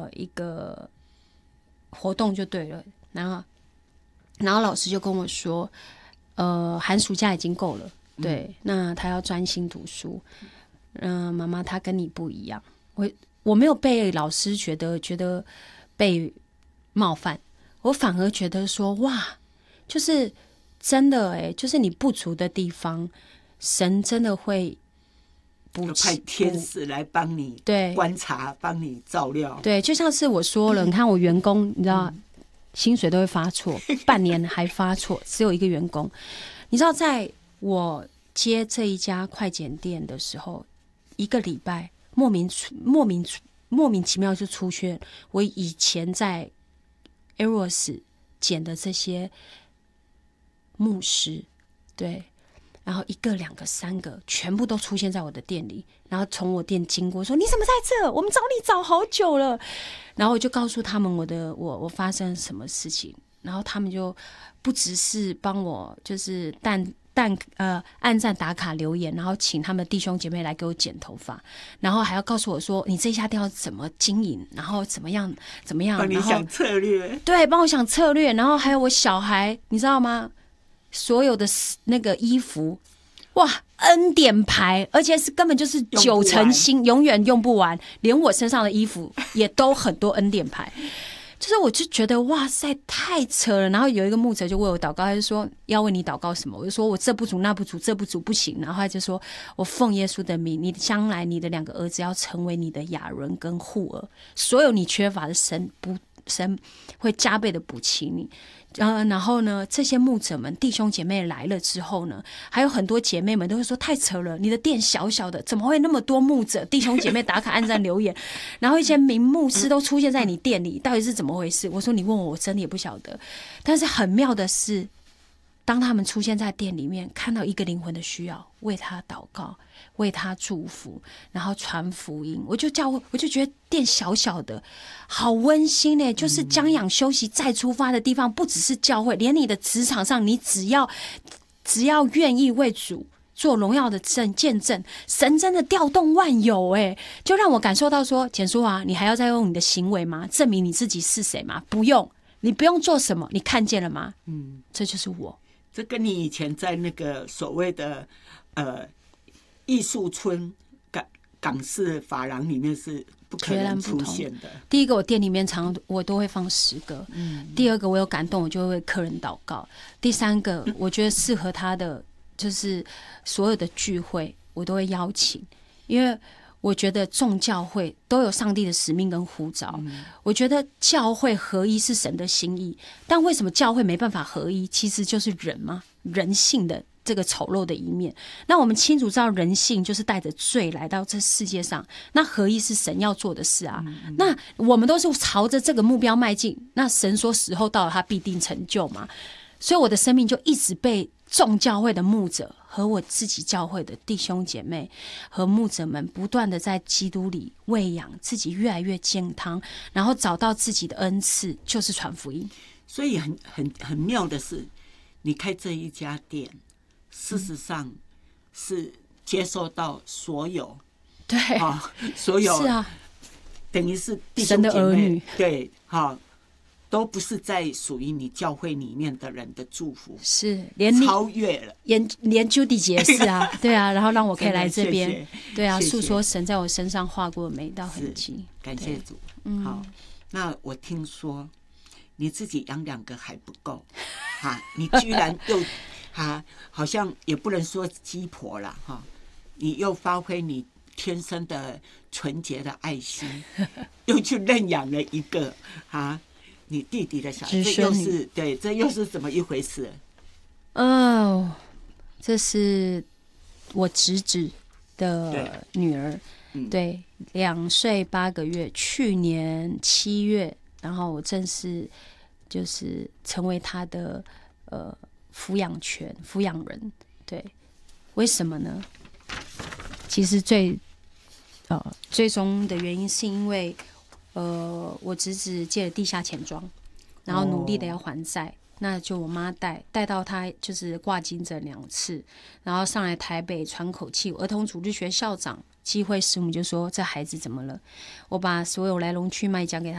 一个活动就对了，然后老师就跟我说，寒暑假已经够了，对，那他要专心读书。妈妈，他跟你不一样，我没有被老师觉得被冒犯，我反而觉得说，哇，就是真的就是你不足的地方，神真的会派天使来帮你观察，帮你照料。 对，就像是我说了，你看我员工，你知道，薪水都会发错，半年还发错，只有一个员工。你知道，在我接这一家快剪店的时候，一个礼拜莫名其妙就出现我以前在 Eros 剪的这些牧师，对。然后1个、2个、3个，全部都出现在我的店里，然后从我店经过，说你怎么在这？我们找你找好久了。然后我就告诉他们我发生什么事情，然后他们就不只是帮我就是按赞打卡留言，然后请他们弟兄姐妹来给我剪头发，然后还要告诉我说你这家店要怎么经营，然后怎么样， 帮你想策略， 对，帮我想策略，然后还有我小孩，你知道吗？所有的那个衣服，哇，恩典牌，而且是根本就是9成新，永远用不完。连我身上的衣服也都很多恩典牌，就是我就觉得哇塞，太扯了。然后有一个牧者就为我祷告，他就说要为你祷告什么？我就说我这不足那不足，这不足不行。然后他就说我奉耶稣的名，你将来你的2个儿子要成为你的亚伦跟户尔，所有你缺乏的神会加倍的补齐你。然后呢，这些牧者们弟兄姐妹来了之后呢，还有很多姐妹们都会说太扯了，你的店小小的，怎么会那么多牧者弟兄姐妹打卡按赞留言，然后一些名牧师都出现在你店里，到底是怎么回事？我说你问我真的也不晓得。但是很妙的是，当他们出现在店里面，看到一个灵魂的需要，为他祷告，为他祝福，然后传福音，我就觉得店小小的好温馨耶，就是将养休息再出发的地方，不只是教会，连你的职场上，你只要愿意为主做荣耀的见证，神真的调动万有耶，就让我感受到说，简书啊，你还要再用你的行为吗？证明你自己是谁吗？不用，你不用做什么，你看见了吗？这就是我。 这跟你以前在那个所谓的艺术村港式发廊里面是不可能出现的。 第一个，我店里面我都会放10个。第二个，我有感动，我就会为客人祷告。第3个，我觉得适合他的就是所有的聚会，我都会邀请，因为我觉得众教会都有上帝的使命跟呼召。我觉得教会合一是神的心意，但为什么教会没办法合一？其实就是人嘛，人性的这个丑陋的一面。那我们清楚知道人性就是带着罪来到这世界上，那合一是神要做的事啊。那我们都是朝着这个目标迈进，那神说时候到了，他必定成就嘛。所以我的生命就一直被众教会的牧者和我自己教会的弟兄姐妹和牧者们不断的在基督里喂养自己，越来越健康，然后找到自己的恩赐，就是传福音。 所以很妙的是，你开这一家店，事实上是接受到所有对所有是啊， 等于是弟兄姐妹神的儿女， 对都不是在属于你教会里面的人的祝福， 是连超越了， 连 Judy 姐是啊，对啊，然后让我可以来这边， 谢谢对啊， 谢谢诉说神在我身上画过的每一道痕迹， 感谢主。好，那我听说你自己养2个还不够，你居然又好像也不能说鸡婆了哈，你又发挥你天生的纯洁的爱心，又去认养了一个你弟弟的小孩，这又是怎么一回事？ 这是我侄子的女儿，对，2岁8个月，去年7月，然后我正式就是成为她的抚养人。对，为什么呢？其实最终的原因是因为我侄子借了地下钱庄，然后努力的要还债，那就我妈带到他就是挂金诊2次，然后上来台北喘口气。儿童主日学校长机会师母就说这孩子怎么了？我把所有来龙去脉讲给他。